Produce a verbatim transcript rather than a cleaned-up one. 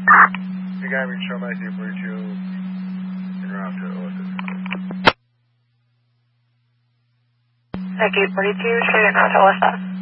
You got me, show my forty-two en route to Oasis. Gate forty-two, straight en route to O S S.